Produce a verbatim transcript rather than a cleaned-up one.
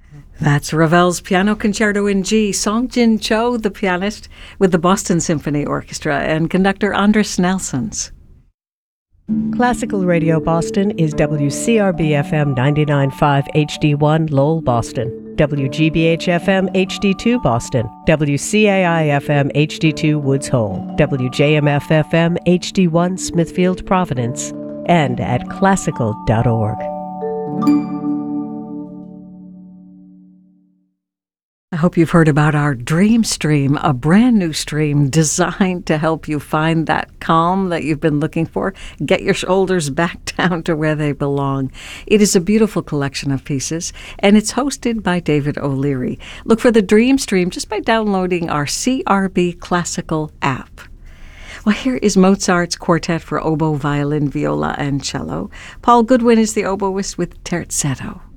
That's Ravel's Piano Concerto in G, Song Jin Cho, the pianist, with the Boston Symphony Orchestra, and conductor Andris Nelsons. Classical Radio Boston is W C R B F M ninety-nine point five H D one Lowell, Boston, W G B H F M H D two Boston, W C A I F M H D two Woods Hole, W J M F F M H D one Smithfield, Providence, and at classical dot org. I hope you've heard about our Dream Stream, a brand new stream designed to help you find that calm that you've been looking for, get your shoulders back down to where they belong. It is a beautiful collection of pieces, and it's hosted by David O'Leary. Look for the Dream Stream just by downloading our C R B Classical app. Well, here is Mozart's Quartet for Oboe, Violin, Viola, and Cello. Paul Goodwin is the oboist with Terzetto.